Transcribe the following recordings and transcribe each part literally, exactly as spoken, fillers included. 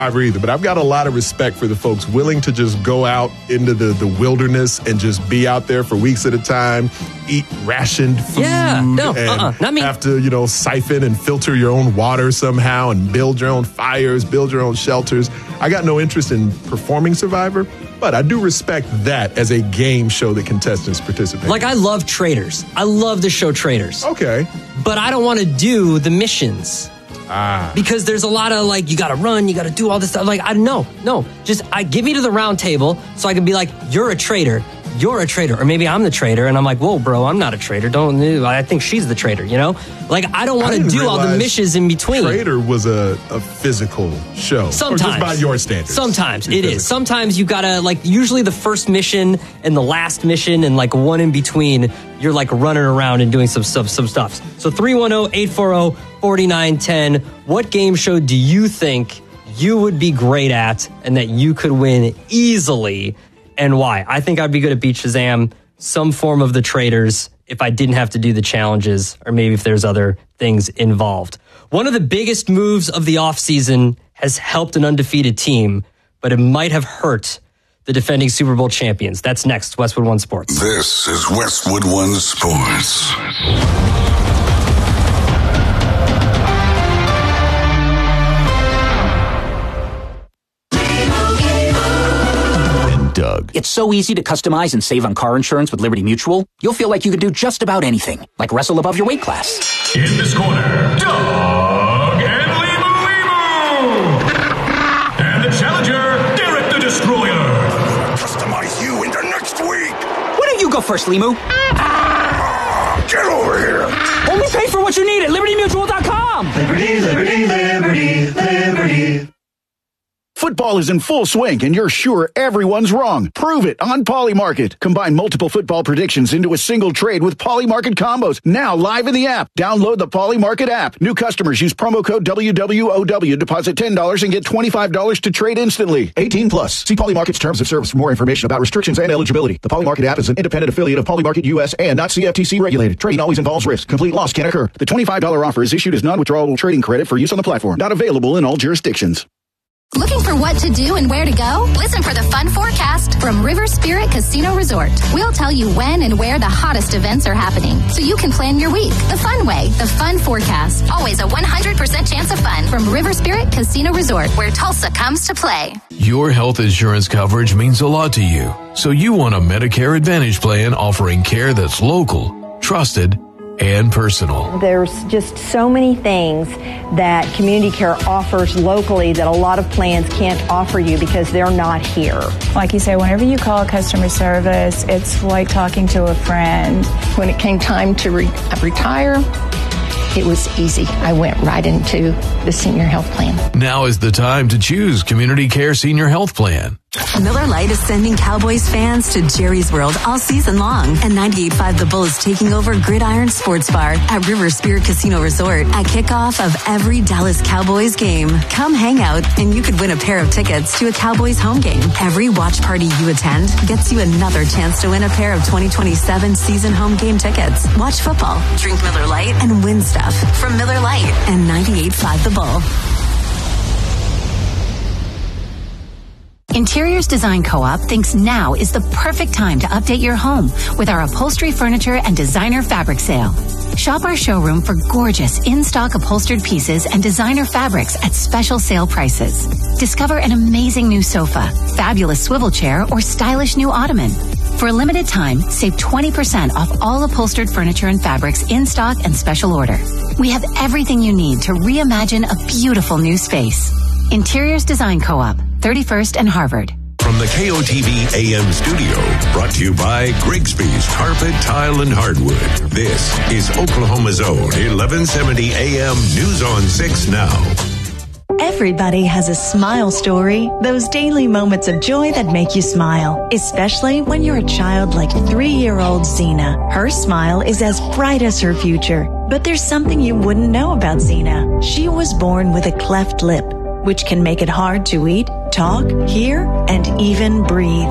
Either, but I've got a lot of respect for the folks willing to just go out into the, the wilderness and just be out there for weeks at a time, eat rationed food, yeah, no, and uh-uh, not me. have to, you know, siphon and filter your own water somehow and build your own fires, build your own shelters. I got no interest in performing Survivor, but I do respect that as a game show that contestants participate. Like, I love Traitors. I love the show Traitors. Okay. But I don't want to do the missions. Ah. Because there's a lot of, like, you got to run, you got to do all this stuff. Like, I no, no. Just, I give me to the round table so I can be like, you're a traitor. You're a traitor. Or maybe I'm the traitor. And I'm like, whoa, bro, I'm not a traitor. Don't, I think she's the traitor, you know? Like, I don't want to do all the missions in between. Traitor was a, a physical show. Sometimes. Or just by your standards. Sometimes it is. Sometimes you got to, like, usually the first mission and the last mission and, like, one in between, you're, like, running around and doing some stuff. Some stuff. So three one zero, eight four zero, four nine one zero. What game show do you think you would be great at and that you could win easily, and why? I think I'd be good at Beat Shazam, some form of the Traitors, if I didn't have to do the challenges, or maybe if there's other things involved. One of the biggest moves of the offseason has helped an undefeated team, but it might have hurt the defending Super Bowl champions. That's next, Westwood One Sports. This is Westwood One Sports. Doug. It's so easy to customize and save on car insurance with Liberty Mutual. You'll feel like you can do just about anything, like wrestle above your weight class. In this corner, Doug and Limu Limu! And the challenger, Derek the Destroyer. Customize you into next week. Why don't you go first, Limu? Ah, get over here. Only pay for what you need at Liberty Mutual dot com. Liberty, Liberty, Liberty, Liberty. Football is in full swing, and you're sure everyone's wrong. Prove it on Polymarket. Combine multiple football predictions into a single trade with Polymarket combos. Now live in the app. Download the Polymarket app. New customers use promo code W W O W. Deposit ten dollars and get twenty-five dollars to trade instantly. eighteen plus. See Polymarket's terms of service for more information about restrictions and eligibility. The Polymarket app is an independent affiliate of Polymarket U S and not C F T C regulated. Trading always involves risk. Complete loss can occur. The twenty-five dollars offer is issued as non-withdrawable trading credit for use on the platform. Not available in all jurisdictions. Looking for what to do and where to go? Listen for the fun forecast from River Spirit Casino Resort. We'll tell you when and where the hottest events are happening, so you can plan your week the fun way. The fun forecast. Always a one hundred percent chance of fun from River Spirit Casino Resort, where Tulsa comes to play. Your health insurance coverage means a lot to you, so you want a Medicare Advantage plan offering care that's local, trusted, and personal. There's just so many things that Community Care offers locally that a lot of plans can't offer you because they're not here. Like you say, whenever you call customer service, it's like talking to a friend. When it came time to re- retire, it was easy. I went right into the senior health plan. Now is the time to choose Community Care Senior Health Plan. Miller Lite is sending Cowboys fans to Jerry's World all season long. And ninety-eight point five The Bull is taking over Gridiron Sports Bar at River Spirit Casino Resort at kickoff of every Dallas Cowboys game. Come hang out and you could win a pair of tickets to a Cowboys home game. Every watch party you attend gets you another chance to win a pair of twenty twenty-seven season home game tickets. Watch football, drink Miller Lite, and win stuff from Miller Lite and ninety-eight point five The Bull. Interiors Design Co-op thinks now is the perfect time to update your home with our upholstery furniture and designer fabric sale. Shop our showroom for gorgeous in-stock upholstered pieces and designer fabrics at special sale prices. Discover an amazing new sofa, fabulous swivel chair, or stylish new ottoman. For a limited time, save twenty percent off all upholstered furniture and fabrics in stock and special order. We have everything you need to reimagine a beautiful new space. Interiors Design Co-op, thirty-first and Harvard. From the K O T V A M studio, brought to you by Grigsby's Carpet, Tile, and Hardwood. This is Oklahoma's Own eleven seventy A M News on six Now. Everybody has a smile story, those daily moments of joy that make you smile, especially when you're a child like three-year-old Xena. Her smile is as bright as her future, but there's something you wouldn't know about Xena. She was born with a cleft lip, which can make it hard to eat, talk, hear, and even breathe.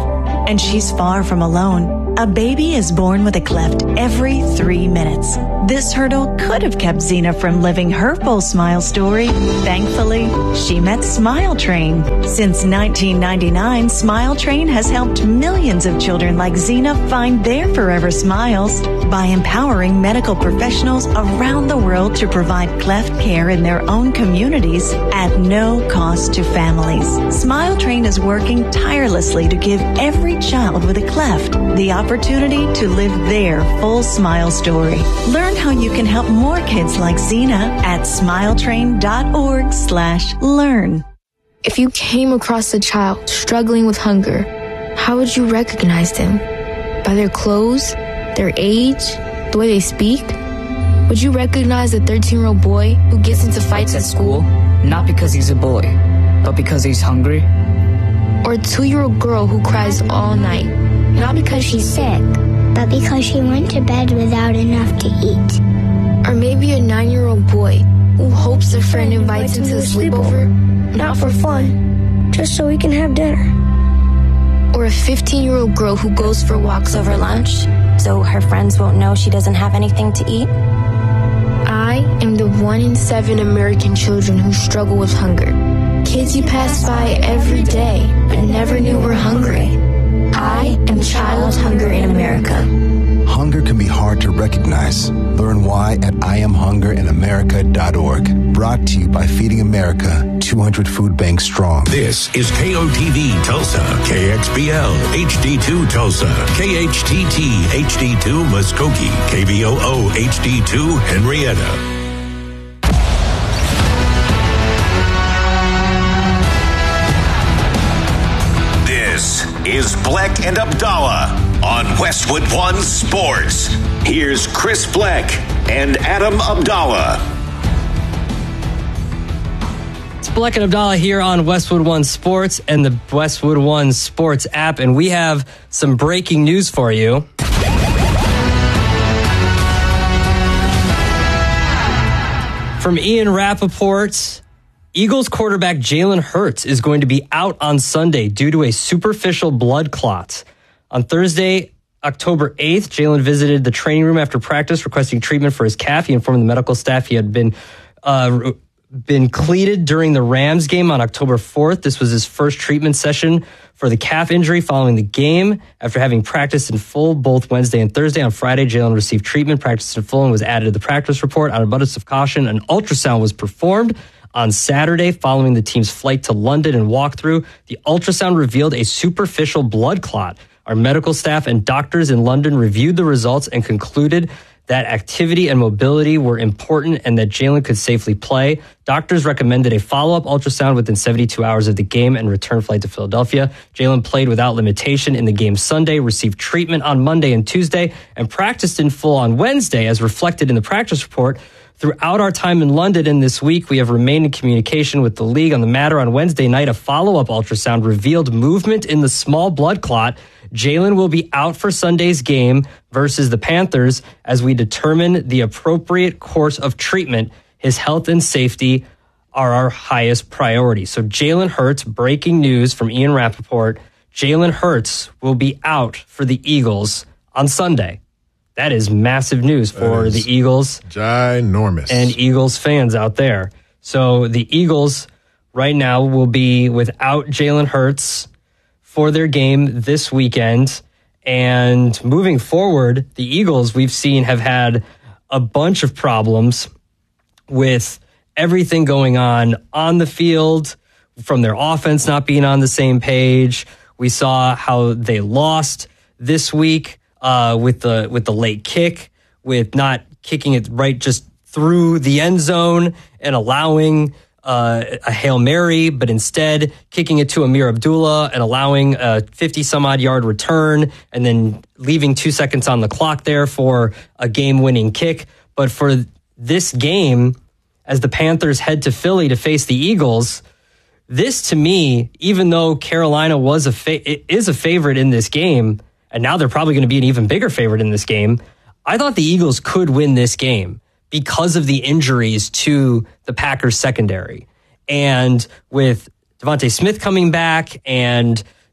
and she's far from alone. A baby is born with a cleft every three minutes. This hurdle could have kept Xena from living her full smile story. Thankfully, she met Smile Train. Since nineteen ninety-nine, Smile Train has helped millions of children like Xena find their forever smiles by empowering medical professionals around the world to provide cleft care in their own communities at no cost to families. Smile Train is working tirelessly to give every child with a cleft the opportunity to live their full smile story. Learn how you can help more kids like Xena at smiletrain.org slash learn. If you came across a child struggling with hunger, how would you recognize them? By their clothes, their age, the way they speak? Would you recognize the thirteen-year-old boy who gets into fights at school? Not because he's a boy, but because he's hungry? Or a two-year-old girl who cries all night? Not because she's sick, but because she went to bed without enough to eat. Or maybe a nine-year-old boy who hopes a friend invites him to a sleepover? Not for fun, just so we can have dinner. Or a fifteen-year-old girl who goes for walks over lunch, so her friends won't know she doesn't have anything to eat? I am the one in seven American children who struggle with hunger. Kids you pass by every day, but never knew were hungry. I am Child Hunger in America. Hunger can be hard to recognize. Learn why at I am hunger in america dot org. Brought to you by Feeding America, two hundred food banks strong. This is K O T V Tulsa, K X B L H D two Tulsa, K H T T H D two Muskogee, K V O O H D two Henrietta. This is Bleck and Abdallah on Westwood One Sports. Here's Chris Bleck and Adam Abdallah. It's Bleck and Abdallah here on Westwood One Sports and the Westwood One Sports app, and we have some breaking news for you. From Ian Rappaport, Eagles quarterback Jalen Hurts is going to be out on Sunday due to a superficial blood clot. On Thursday, October eighth, Jalen visited the training room after practice requesting treatment for his calf. He informed the medical staff he had been uh, been cleated during the Rams game on October fourth. This was his first treatment session for the calf injury following the game. After having practiced in full both Wednesday and Thursday, on Friday, Jalen received treatment, practiced in full, and was added to the practice report. Out of abundance of caution, an ultrasound was performed on Saturday following the team's flight to London and walkthrough. The ultrasound revealed a superficial blood clot. Our medical staff and doctors in London reviewed the results and concluded that activity and mobility were important and that Jalen could safely play. Doctors recommended a follow-up ultrasound within seventy-two hours of the game and return flight to Philadelphia. Jalen played without limitation in the game Sunday, received treatment on Monday and Tuesday, and practiced in full on Wednesday, as reflected in the practice report. Throughout our time in London and this week, we have remained in communication with the league on the matter. On Wednesday night, a follow-up ultrasound revealed movement in the small blood clot. Jalen will be out for Sunday's game versus the Panthers as we determine the appropriate course of treatment. His health and safety are our highest priority. So Jalen Hurts, breaking news from Ian Rappaport, Jalen Hurts will be out for the Eagles on Sunday. That is massive news for the Eagles. Ginormous. And Eagles fans out there. So the Eagles right now will be without Jalen Hurts for their game this weekend. And moving forward, the Eagles we've seen have had a bunch of problems with everything going on on the field, from their offense not being on the same page. We saw how they lost this week uh, with the with the late kick, with not kicking it right just through the end zone and allowing uh, a Hail Mary, but instead kicking it to Amir Abdullah and allowing a fifty-some-odd yard return and then leaving two seconds on the clock there for a game-winning kick. But for this game, as the Panthers head to Philly to face the Eagles, this to me, even though Carolina was a fa- is a favorite in this game, and now they're probably going to be an even bigger favorite in this game, I thought the Eagles could win this game because of the injuries to the Packers secondary. And with Devontae Smith coming back and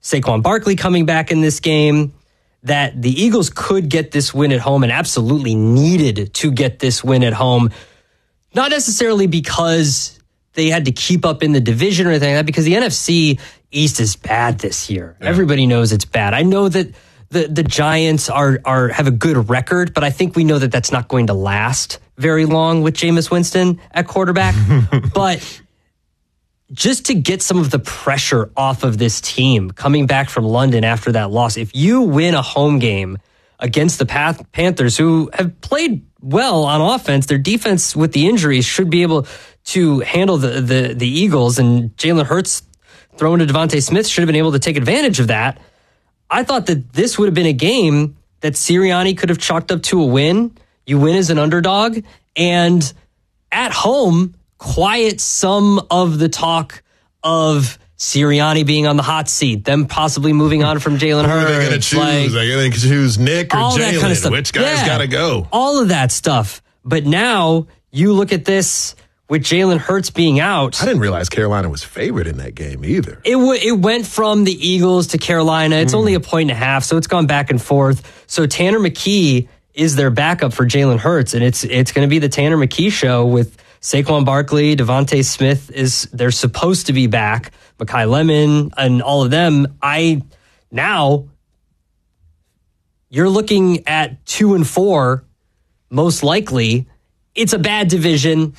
Saquon Barkley coming back in this game, that the Eagles could get this win at home and absolutely needed to get this win at home. Not necessarily because they had to keep up in the division or anything like that, because the N F C East is bad this year. Yeah. Everybody knows it's bad. I know that the, the Giants are are have a good record, but I think we know that that's not going to last very long with Jameis Winston at quarterback. But just to get some of the pressure off of this team coming back from London after that loss, if you win a home game against the Panthers, who have played well on offense, their defense with the injuries should be able to handle the the, the Eagles, and Jalen Hurts throwing to Devontae Smith should have been able to take advantage of that. I thought that this would have been a game that Sirianni could have chalked up to a win. You win as an underdog, and at home, quiet some of the talk of Sirianni being on the hot seat, them possibly moving on from Jalen Hurts. Who are they going to choose? Like, are they going to choose Nick or Jalen? Kind of Which guy's yeah, got to go? All of that stuff. But now you look at this with Jalen Hurts being out. I didn't realize Carolina was favored in that game either. It w- it went from the Eagles to Carolina. It's mm. only a point and a half, so it's gone back and forth. So Tanner McKee is their backup for Jalen Hurts, and it's it's going to be the Tanner McKee show with Saquon Barkley, Devontae Smith is they're supposed to be back, Mekhi Lemon, and all of them. I now you're looking at two and four, most likely. It's a bad division.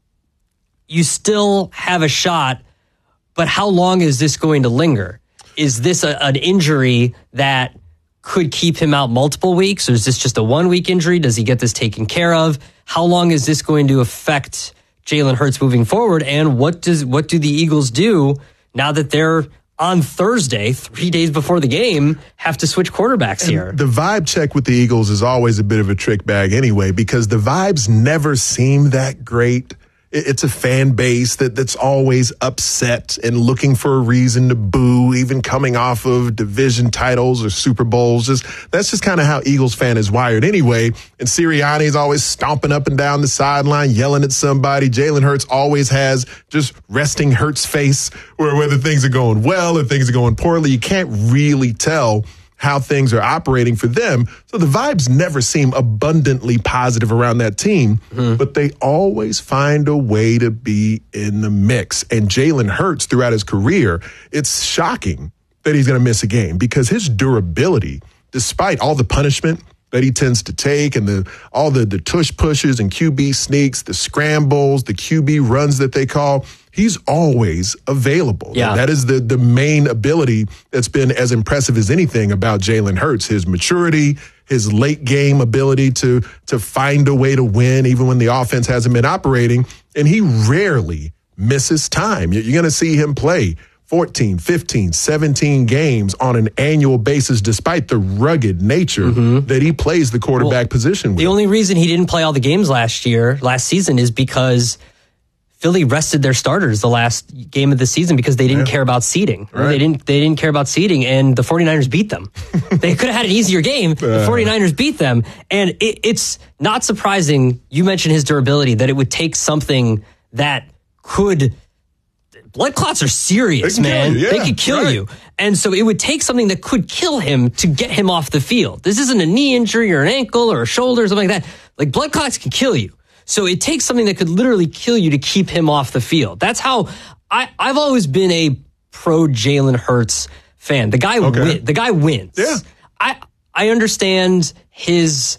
You still have a shot, but how long is this going to linger? Is this a, an injury that could keep him out multiple weeks, or is this just a one-week injury? Does he get this taken care of? How long is this going to affect Jalen Hurts moving forward? And what does what do the Eagles do now that they're on Thursday, three days before the game, have to switch quarterbacks and here? The vibe check with the Eagles is always a bit of a trick bag anyway, because the vibes never seem that great. It's a fan base that, that's always upset and looking for a reason to boo, even coming off of division titles or Super Bowls. Just that's just kind of how Eagles fan is wired anyway. And Sirianni is always stomping up and down the sideline, yelling at somebody. Jalen Hurts always has just resting Hurts face, where whether things are going well or things are going poorly, you can't really tell how things are operating for them. So the vibes never seem abundantly positive around that team, mm-hmm. but they always find a way to be in the mix. And Jalen Hurts, throughout his career, it's shocking that he's going to miss a game, because his durability, despite all the punishment that he tends to take and the all the, the tush pushes and Q B sneaks, the scrambles, the Q B runs that they call, he's always available. Yeah. That is the, the main ability that's been as impressive as anything about Jalen Hurts, his maturity, his late game ability to, to find a way to win even when the offense hasn't been operating. And he rarely misses time. You're going to see him play fourteen, fifteen, seventeen games on an annual basis, despite the rugged nature mm-hmm. that he plays the quarterback well, position with. The only reason he didn't play all the games last year, last season, is because Philly rested their starters the last game of the season because they didn't yeah. care about seeding. Right. They didn't they didn't care about seeding, and the 49ers beat them. They could have had an easier game. The 49ers beat them. And it, it's not surprising, you mentioned his durability, that it would take something that could... Blood clots are serious, they man. Yeah, they could kill right. you. And so it would take something that could kill him to get him off the field. This isn't a knee injury or an ankle or a shoulder or something like that. Like, blood clots can kill you. So it takes something that could literally kill you to keep him off the field. That's how I, I've always been a pro Jalen Hurts fan. The guy okay. win, the guy wins. Yeah. I I understand his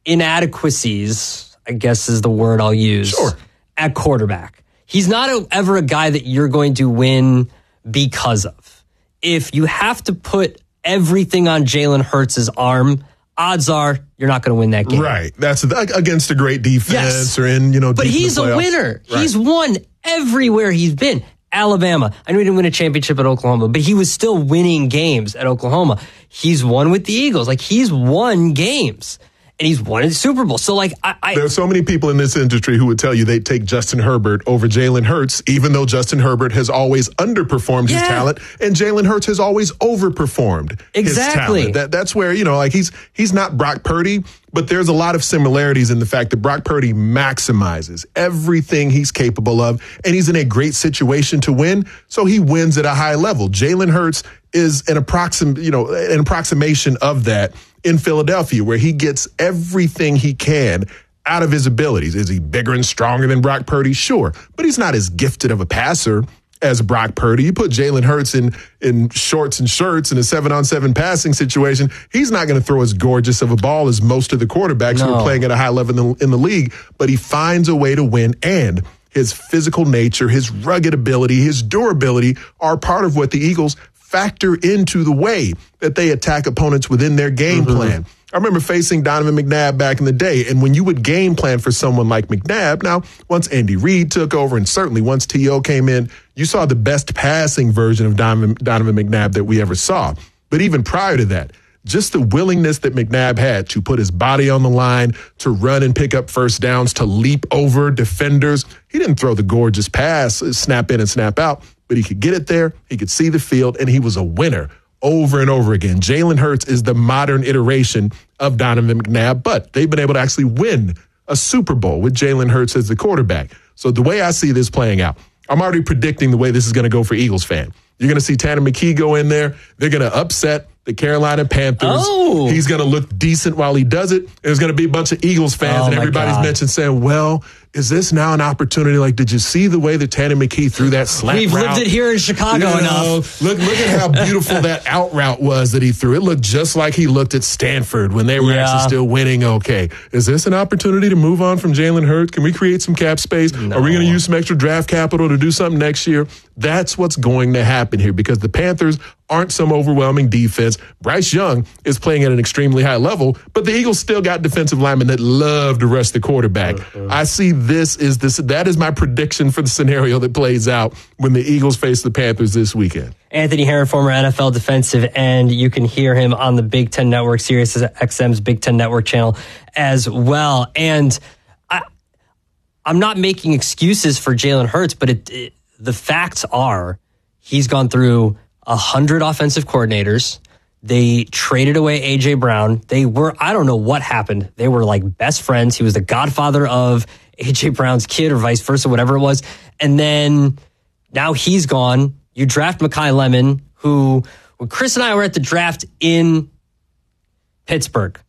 inadequacies, I guess is the word I'll use, sure. at quarterback. He's not a, ever a guy that you're going to win because of. If you have to put everything on Jalen Hurts' arm, odds are you're not going to win that game. Right. That's against a great defense yes. or in, you know, But he's a winner. Right. He's won everywhere he's been. Alabama. I know he didn't win a championship at Oklahoma, but he was still winning games at Oklahoma. He's won with the Eagles. Like, he's won games. And he's won a Super Bowl. So, like, I, I... There are so many people in this industry who would tell you they'd take Justin Herbert over Jalen Hurts, even though Justin Herbert has always underperformed yeah. his talent, and Jalen Hurts has always overperformed exactly. his talent. That, that's where, you know, like, he's he's not Brock Purdy, but there's a lot of similarities in the fact that Brock Purdy maximizes everything he's capable of, and he's in a great situation to win, so he wins at a high level. Jalen Hurts is an approxim, you know, an approximation of that in Philadelphia, where he gets everything he can out of his abilities. Is he bigger and stronger than Brock Purdy? Sure. But he's not as gifted of a passer as Brock Purdy. You put Jalen Hurts in, in shorts and shirts in a seven-on-seven passing situation, he's not going to throw as gorgeous of a ball as most of the quarterbacks No. who are playing at a high level in the, in the league, but he finds a way to win, and his physical nature, his rugged ability, his durability are part of what the Eagles factor into the way that they attack opponents within their game mm-hmm. plan. I remember facing Donovan McNabb back in the day, and when you would game plan for someone like McNabb, now, once Andy Reid took over, and certainly once T O came in, you saw the best passing version of Donovan, Donovan McNabb that we ever saw. But even prior to that, just the willingness that McNabb had to put his body on the line, to run and pick up first downs, to leap over defenders. He didn't throw the gorgeous pass, snap in and snap out, but he could get it there, he could see the field, and he was a winner over and over again. Jalen Hurts is the modern iteration of Donovan McNabb, but they've been able to actually win a Super Bowl with Jalen Hurts as the quarterback. So the way I see this playing out, I'm already predicting the way this is going to go for Eagles fan. You're going to see Tanner McKee go in there. They're going to upset the Carolina Panthers. Oh. He's going to look decent while he does it. There's going to be a bunch of Eagles fans, Oh, and my everybody's God. mentioned saying, well, is this now an opportunity? Like, did you see the way that Tanner McKee threw that slant We've route? lived it here in Chicago You know, enough. Look, look at how beautiful that out route was that he threw. It looked just like he looked at Stanford when they were Yeah. actually still winning. Okay, is this an opportunity to move on from Jalen Hurts? Can we create some cap space? No. Are we going to use some extra draft capital to do something next year? That's what's going to happen here, because the Panthers aren't some overwhelming defense. Bryce Young is playing at an extremely high level, but the Eagles still got defensive linemen that love to rush the quarterback. Uh-huh. I see this is this that is my prediction for the scenario that plays out when the Eagles face the Panthers this weekend. Anthony Herron, former N F L defensive end. You can hear him on the Big Ten Network, Sirius X M's Big Ten Network channel as well. And I, I'm not making excuses for Jalen Hurts, but it, it, the facts are he's gone through a hundred offensive coordinators. They traded away A J Brown. They were, I don't know what happened. They were like best friends. He was the godfather of A J Brown's kid, or vice versa, whatever it was. And then now he's gone. You draft Mekhi Lemon, who, when Chris and I were at the draft in Pittsburgh,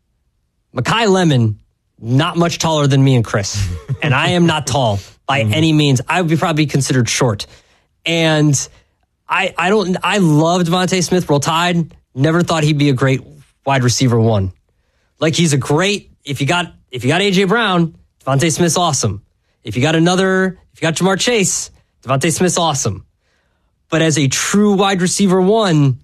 Mekhi Lemon, not much taller than me and Chris. And I am not tall by mm-hmm. any means. I would be probably considered short. And I, I don't, I love Devontae Smith, Roll Tide. Never thought he'd be a great wide receiver one. Like, he's a great, if you got, if you got A J Brown, Devontae Smith's awesome. If you got another, if you got Jamar Chase, Devontae Smith's awesome. But as a true wide receiver one,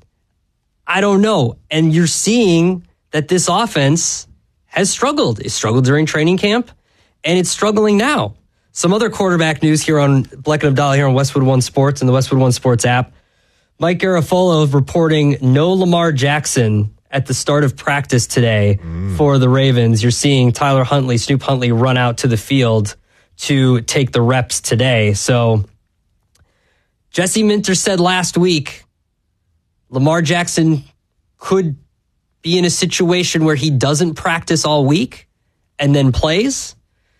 I don't know. And you're seeing that this offense has struggled. It struggled during training camp, and it's struggling now. Some other quarterback news here on Black and Abdallah here on Westwood One Sports and the Westwood One Sports app. Mike Garafolo reporting no Lamar Jackson at the start of practice today mm. for the Ravens. You're seeing Tyler Huntley, Snoop Huntley, run out to the field to take the reps today. So Jesse Minter said last week Lamar Jackson could be in a situation where he doesn't practice all week and then plays.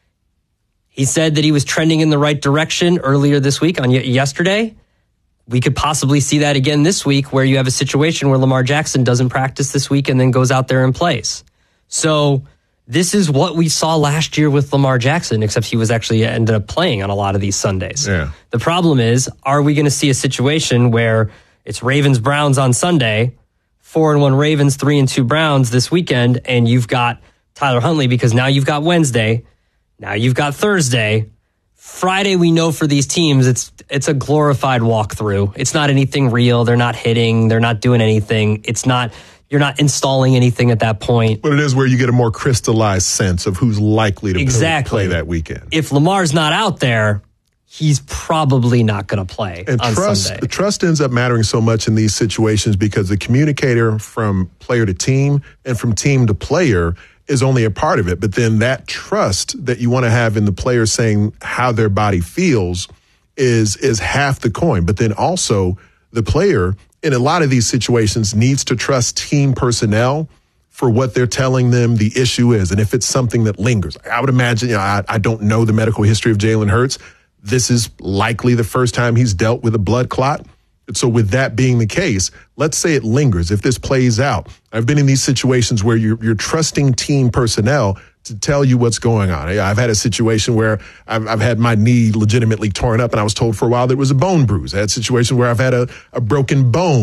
He said that he was trending in the right direction earlier this week on y- yesterday. We could possibly see that again this week, where you have a situation where Lamar Jackson doesn't practice this week and then goes out there and plays. So this is what we saw last year with Lamar Jackson, except he was actually ended up playing on a lot of these Sundays. Yeah. The problem is, are we going to see a situation where it's Ravens Browns on Sunday, four and one Ravens, three and two Browns this weekend, and you've got Tyler Huntley, because now you've got Wednesday, now you've got Thursday. Friday, we know for these teams, it's it's a glorified walkthrough. It's not anything real. They're not hitting. They're not doing anything. It's not, you're not installing anything at that point. But it is where you get a more crystallized sense of who's likely to exactly. play that weekend. If Lamar's not out there, he's probably not going to play and on trust, Sunday. The trust ends up mattering so much in these situations, because the communicator from player to team and from team to player is only a part of it. But then that trust that you want to have in the player saying how their body feels is is half the coin. But then also the player in a lot of these situations needs to trust team personnel for what they're telling them the issue is. And if it's something that lingers, I would imagine, you know, I, I don't know the medical history of Jalen Hurts. This is likely the first time he's dealt with a blood clot So with that being the case, let's say it lingers. If this plays out, I've been in these situations where you're, you're trusting team personnel to tell you what's going on. I've had a situation where I've, I've had my knee legitimately torn up, and I was told for a while there was a bone bruise. I had a situation where I've had a, a broken bone